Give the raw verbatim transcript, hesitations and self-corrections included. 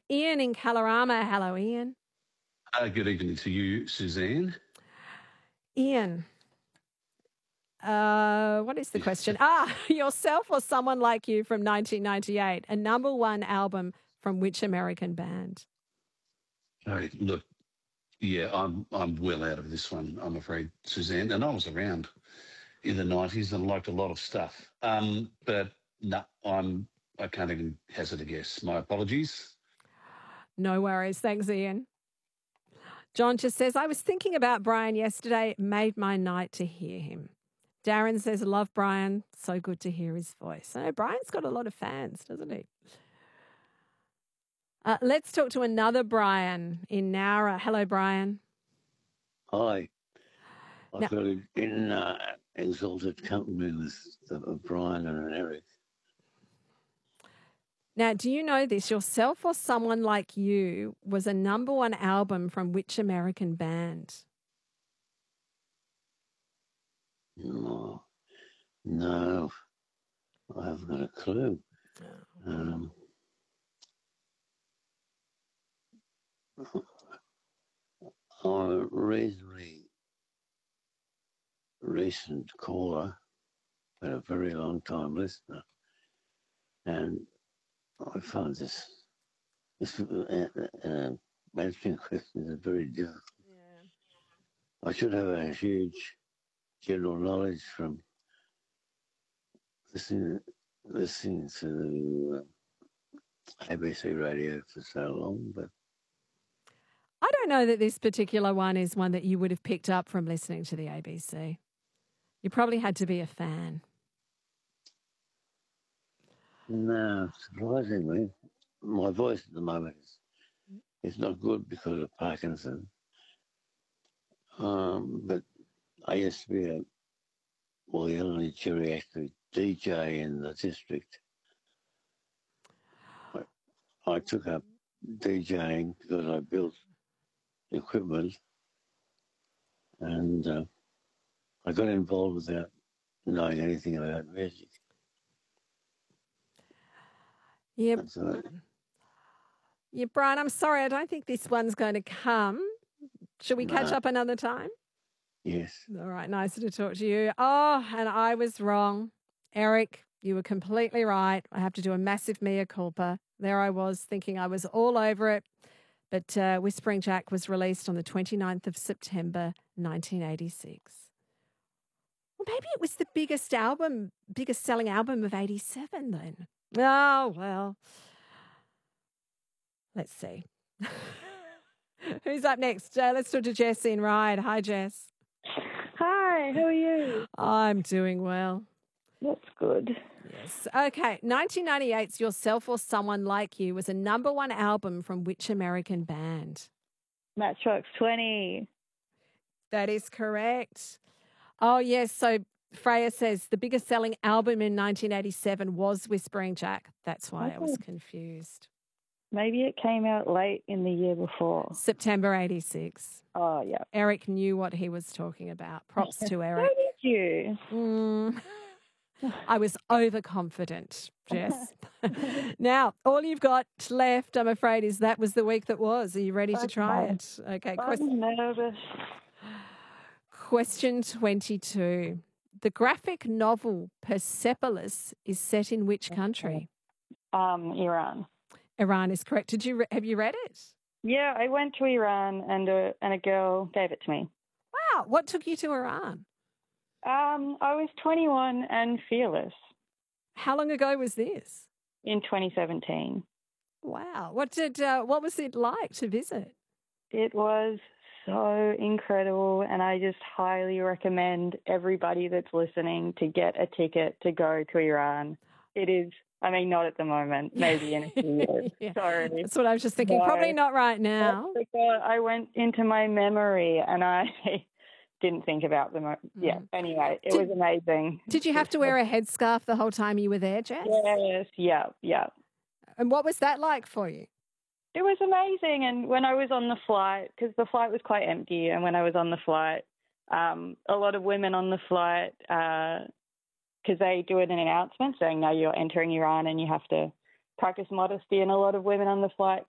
Ian in Kalorama. Hello, Ian. Uh, good evening to you, Suzanne. Ian, uh, what is the question? ah, yourself or someone like you from nineteen ninety-eight, a number one album from which American band? Oh, look, yeah, I'm I'm well out of this one, I'm afraid, Suzanne. And I was around in the nineties and liked a lot of stuff. Um, but no, I'm I can't even hazard a guess. My apologies. No worries. Thanks, Ian. John just says, I was thinking about Brian yesterday. It made my night to hear him. Darren says, love Brian. So good to hear his voice. I know Brian's got a lot of fans, doesn't he? Uh, let's talk to another Brian in Nowra. Hello, Brian. Hi. I Now- feel in uh, exalted company with uh, Brian and Eric. Now, do you know this? Yourself or Someone Like You was a number one album from which American band? No, no, I haven't got a clue. Um, I'm a reasonably recent caller, but a very long time listener, and I find this this uh, uh, answering questions are very difficult. Yeah. I should have a huge general knowledge from listening listening to uh, A B C radio for so long, but I don't know that this particular one is one that you would have picked up from listening to the A B C. You probably had to be a fan. no, surprisingly, my voice at the moment is is not good because of Parkinson. Um, but I used to be a well, the only geriatric D J in the district. I, I took up DJing because I built equipment, and uh, I got involved without knowing anything about music. Yep. And so, Yeah, Brian, I'm sorry. I don't think this one's going to come. Should we catch No. up another time? yes, All right, nice to talk to you. Oh, and I was wrong. Eric, you were completely right. I have to do a massive mea culpa. There I was thinking I was all over it. But uh, Whispering Jack was released on the twenty-ninth of September, nineteen eighty-six. Well, maybe it was the biggest album, biggest selling album of eighty-seven then. Oh, well. Let's see. Who's up next? Uh, let's talk to Jess in Ryde. Hi, Jess. Hi, how are you? I'm doing well. That's good. Yes. Okay. nineteen ninety-eight's Yourself or Someone Like You was a number one album from which American band? Matchbox twenty. That is correct. Oh, yes. So Freya says the biggest selling album in nineteen eighty-seven was Whispering Jack. That's why I was Okay. confused. Maybe it came out late in the year before. September eighty-six. Oh, yeah. Eric knew what he was talking about. Props to So Eric. did you? Mm. I was overconfident, Jess. Now, all you've got left, I'm afraid, is That Was the Week That Was. Are you ready to try Okay. it? Okay. I'm Question, nervous. question twenty-two. The graphic novel Persepolis is set in which country? Um, Iran. Iran is correct. Did you re- have you read it? Yeah, I went to Iran and a, and a girl gave it to me. Wow. What took you to Iran? Um, I was twenty-one and fearless How long ago was this? in twenty seventeen. Wow. What did uh, what was it like to visit? It was so incredible, and I just highly recommend everybody that's listening to get a ticket to go to Iran. It is, I mean, not at the moment, maybe in a few years. Yeah. Sorry. That's what I was just thinking. No. Probably not right now. That's because I went into my memory and I didn't think about them. Yeah, anyway, it Did- was amazing. Did you have to wear a headscarf the whole time you were there, Jess? Yes, yeah, yeah. And what was that like for you? It was amazing. And when I was on the flight, because the flight was quite empty, and when I was on the flight, um, a lot of women on the flight, because they do it in an announcement saying, no, you're entering Iran and you have to practice modesty. And a lot of women on the flight